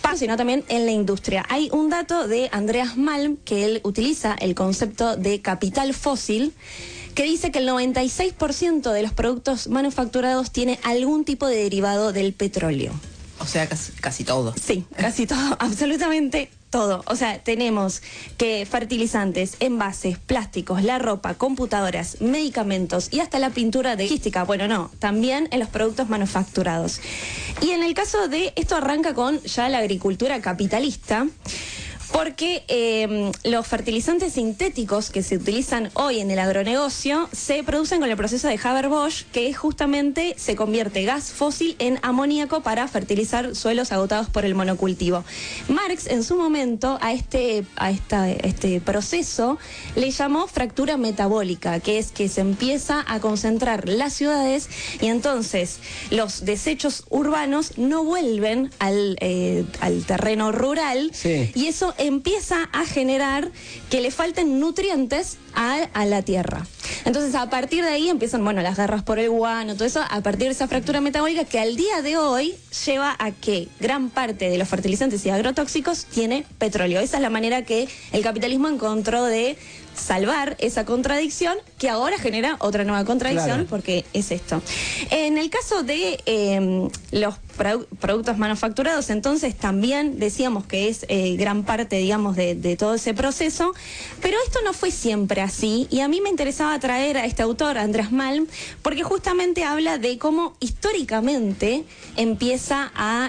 sino también en la industria. Hay un dato de Andreas Malm, que él utiliza el concepto de capital fósil, que dice que el 96% de los productos manufacturados tiene algún tipo de derivado del petróleo. O sea, casi todo. Sí, casi todo, absolutamente todo. O sea, tenemos que fertilizantes, envases, plásticos, la ropa, computadoras, medicamentos y hasta la pintura de logística. Bueno, no, también en los productos manufacturados. Y en el caso de, esto arranca con ya la agricultura capitalista, porque los fertilizantes sintéticos que se utilizan hoy en el agronegocio se producen con el proceso de Haber-Bosch, que justamente se convierte gas fósil en amoníaco para fertilizar suelos agotados por el monocultivo. Marx en su momento a este proceso le llamó fractura metabólica, que es que se empieza a concentrar las ciudades y entonces los desechos urbanos no vuelven al terreno rural, sí, y eso empieza a generar que le falten nutrientes a la tierra. Entonces, a partir de ahí empiezan, bueno, las guerras por el guano, todo eso, a partir de esa fractura metabólica que al día de hoy lleva a que gran parte de los fertilizantes y agrotóxicos tiene petróleo. Esa es la manera que el capitalismo encontró de salvar esa contradicción, que ahora genera otra nueva contradicción, claro, porque es esto. En el caso de los productos manufacturados, entonces también decíamos que es gran parte, digamos, de todo ese proceso, pero esto no fue siempre así, y a mí me interesaba traer a este autor, Andreas Malm, porque justamente habla de cómo históricamente empieza a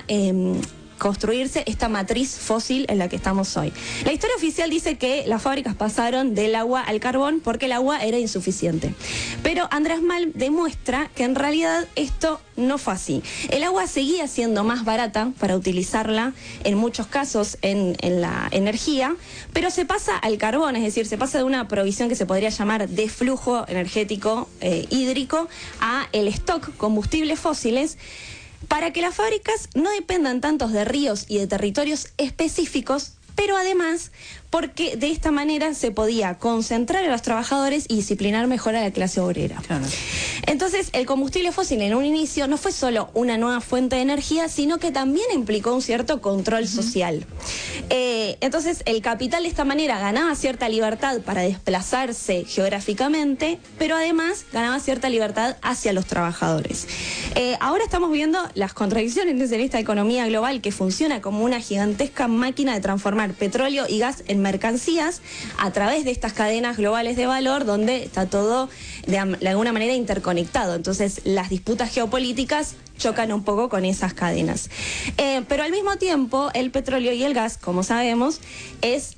construirse esta matriz fósil en la que estamos hoy. La historia oficial dice que las fábricas pasaron del agua al carbón porque el agua era insuficiente. Pero Andreas Malm demuestra que en realidad esto no fue así. El agua seguía siendo más barata para utilizarla en muchos casos en la energía, pero se pasa al carbón, es decir, se pasa de una provisión que se podría llamar de flujo energético hídrico a el stock combustibles fósiles, para que las fábricas no dependan tanto de ríos y de territorios específicos, pero además porque de esta manera se podía concentrar a los trabajadores y disciplinar mejor a la clase obrera. Claro. Entonces, el combustible fósil en un inicio no fue solo una nueva fuente de energía, sino que también implicó un cierto control social. Entonces, el capital de esta manera ganaba cierta libertad para desplazarse geográficamente, pero además ganaba cierta libertad hacia los trabajadores. Ahora estamos viendo las contradicciones en esta economía global que funciona como una gigantesca máquina de transformar petróleo y gas en mercancías a través de estas cadenas globales de valor, donde está todo de alguna manera interconectado. Entonces, las disputas geopolíticas chocan un poco con esas cadenas. Pero al mismo tiempo, el petróleo y el gas, como sabemos, es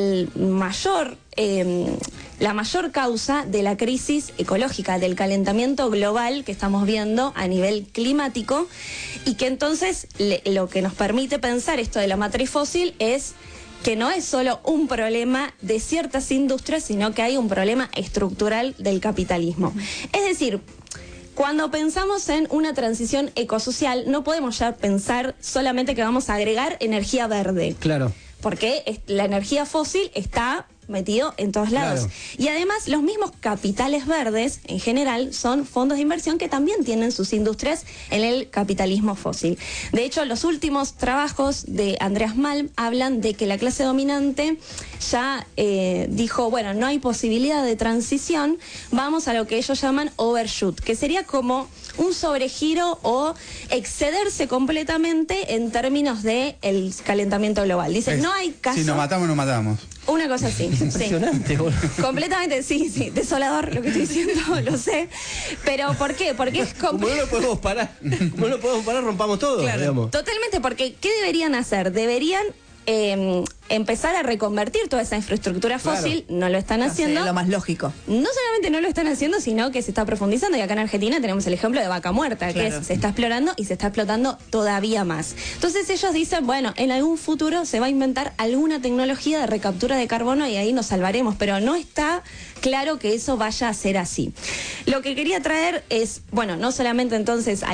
la mayor causa de la crisis ecológica, del calentamiento global que estamos viendo a nivel climático, y que entonces lo que nos permite pensar esto de la matriz fósil es que no es solo un problema de ciertas industrias, sino que hay un problema estructural del capitalismo. Es decir, cuando pensamos en una transición ecosocial, no podemos ya pensar solamente que vamos a agregar energía verde. Claro. Porque la energía fósil está metido en todos lados. Claro. Y además, los mismos capitales verdes, en general, son fondos de inversión que también tienen sus industrias en el capitalismo fósil. De hecho, los últimos trabajos de Andreas Malm hablan de que la clase dominante ya dijo, bueno, no hay posibilidad de transición, vamos a lo que ellos llaman overshoot, que sería como un sobregiro o excederse completamente en términos de el calentamiento global. Dicen, no hay caso. Si nos matamos, nos matamos. Una cosa así. Impresionante, sí. Completamente, sí, desolador lo que estoy diciendo, lo sé. Pero ¿por qué? Porque es como no lo podemos parar, rompamos todo, claro, digamos. Totalmente, porque ¿qué deberían hacer? Deberían empezar a reconvertir toda esa infraestructura fósil, claro. No lo están haciendo. Sí, lo más lógico. No solamente no lo están haciendo, sino que se está profundizando, y acá en Argentina tenemos el ejemplo de Vaca Muerta, claro, que se está explorando y se está explotando todavía más. Entonces ellos dicen, bueno, en algún futuro se va a inventar alguna tecnología de recaptura de carbono y ahí nos salvaremos, pero no está claro que eso vaya a ser así. Lo que quería traer es, bueno, no solamente entonces